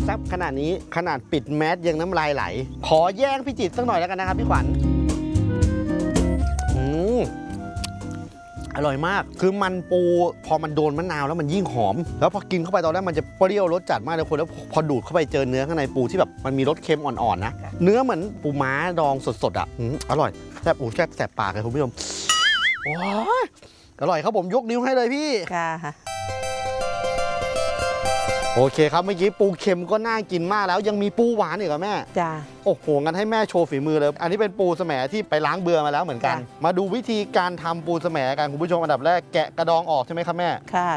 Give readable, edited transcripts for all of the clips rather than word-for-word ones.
ซ่บขนาดนี้ขนาดปิดแมสยังน้ำลายไหลขอแย่งพี่จิตสักหน่อยแล้วกันนะครับพี่ขวัญอร่อยมากคือมันปูพอมันโดนมะนาวแล้วมันยิ่งหอมแล้วพอกินเข้าไปตอนแรกมันจะเปรี้ยวรสจัดมากเลยคนแล้วพอดูดเข้าไปเจอเนื้อข้างในปูที่แบบมันมีรสเค็มอ่อนๆนะเนื้อเหมือนปูม้าดองสดๆอ่ะอร่อยแซ่บแซ่บแสบปากเลยคุณผู้ชมโอ้ยอร่อยครับผมยกนิ้วให้เลยพี่ค่ะโอเคครับเมื่อกี้ปูเค็มก็น่ากินมากแล้วยังมีปูหวานอีกเหรอแม่จ้าโอ้โหงั้นให้แม่โชว์ฝีมือเลยอันนี้เป็นปูแสมที่ไปล้างเบื่อมาแล้วเหมือนกันมาดูวิธีการทำปูแสมกันคุณผู้ชมอันดับแรกแกะกระดองออกใช่ไหมครับแม่ค่ะ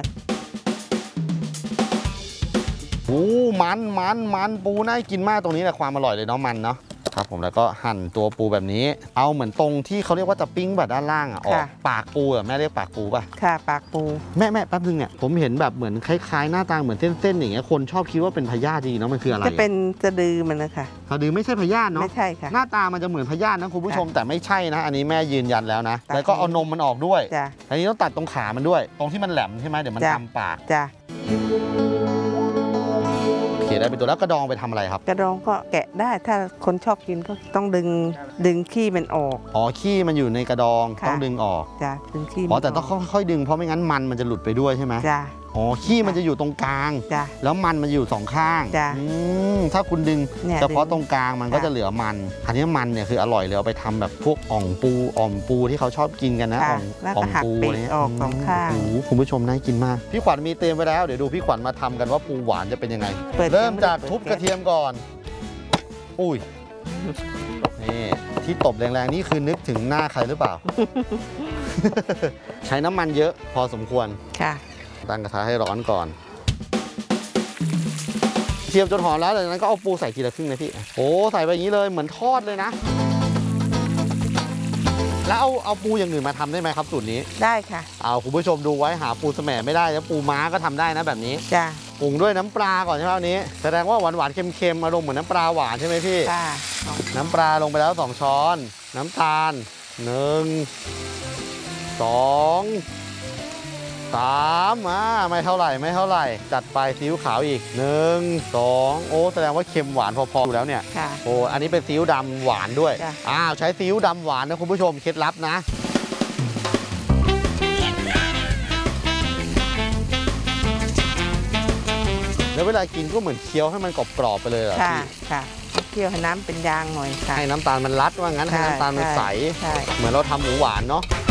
โอ้มันปูน่ากินมากตรงนี้แหละความอร่อยเลยเนาะมันเนาะครับผมแล้วก็หั่นตัวปูแบบนี้เอาเหมือนตรงที่เขาเรียกว่าตะปิ้งแบบด้านล่างอ่ะออกปากปูอ่ะแม่เรียกปากปูป่ะค่ะปากปูแม่แป๊บนึงเนี่ยผมเห็นแบบเหมือนคล้ายๆหน้าตาเหมือนเส้นๆอย่างเงี้ยคนชอบคิดว่าเป็นพยาธิจริงๆเนาะมันคืออะไรจะเป็นสะดือมันนะคะสะดือไม่ใช่พยาธิเนาะไม่ใช่ค่ะหน้าตามันจะเหมือนพยาธินะคุณผู้ชมแต่ไม่ใช่นะอันนี้แม่ยืนยันแล้วนะแล้วก็เอานมมันออกด้วยอันนี้ต้องตัดตรงขามันด้วยตรงที่มันแหลมใช่ไหมเดี๋ยวมันทำปากจ้ะได้เป็นตัวแล้วกระดองไปทำอะไรครับกระดองก็แกะได้ถ้าคนชอบกินก็ต้องดึงขี้มันออกอ๋อขี้มันอยู่ในกระดองต้องดึงออกจ้ะดึงขี้อ๋อแต่ต้องค่อยๆดึงเพราะไม่งั้นมันจะหลุดไปด้วยใช่ไหมจ้ะอ๋อขี้มันจะอยู่ตรงกลางแล้วมันอยู่สองข้างถ้าคุณดึงเฉพาะตรงกลางมันก็จะเหลือมันอันนี้มันเนี่ยคืออร่อยเลยเอาไปทำแบบพวกอ่อมปูที่เขาชอบกินกันนะอ่องปูนี่ออกสองข้างโอ้โหคุณผู้ชมน่ากินมากพี่ขวัญมีเตรียมไว้แล้วเดี๋ยวดูพี่ขวัญมาทำกันว่าปูหวานจะเป็นยังไงเริ่มจากทุบกระเทียมก่อนอุ้ยนี่ที่ตบแรงๆนี่คือนึกถึงหน้าใครหรือเปล่า ใช้น้ำมันเยอะพอสมควรค่ะตั้งกระทะให้ร้อนก่อนเทียมจนหอมแล้วจากนั้นก็เอาปูใส่ทีละครึ่งนะพี่โอ้ใส่ไปอย่างนี้เลยเหมือนทอดเลยนะแล้วเอาปูอย่างอื่นมาทำได้ไหมครับสูตรนี้ได้ค่ะเอาคุณผู้ชมดูไว้หาปูแสมไม่ได้แล้วปูม้าก็ทำได้นะแบบนี้จ้ะปรุงด้วยน้ำปลาก่อนใช่ไหมวันนี้แสดงว่าหวานเค็มๆอารมณ์เหมือนน้ำปลาหวานใช่ไหมพี่ค่ะน้ำปลาลงไปแล้ว2 ช้อนน้ำตาล1 2 3ไม่เท่าไหร่จัดไปซีอิ๊วขาวอีก1 2โอ้แสดงว่าเค็มหวานพอๆอยู่แล้วเนี่ยโอ้อันนี้เป็นซีอิ๊วดำหวานด้วยใช้ซีอิ๊วดำหวานนะคุณผู้ชมเคล็ดลับนะแล้วเวลากินก็เหมือนเคี้ยวให้มันกรอบๆไปเลยเหรอพี่ค่ะเคี่ยวให้น้ำเป็นยางหน่อยค่ะให้น้ำตาลมันรัดว่างั้นให้น้ำตาลมันใสเหมือนเราทำหมูหวานเนาะ